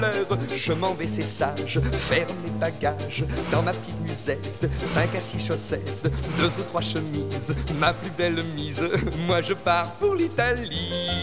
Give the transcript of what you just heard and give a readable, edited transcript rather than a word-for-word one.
Je m'en vais, c'est sage, ferme les bagages dans ma petite musette, 5 à 6 chaussettes, 2 ou 3 chemises, ma plus belle mise, moi je pars pour l'Italie.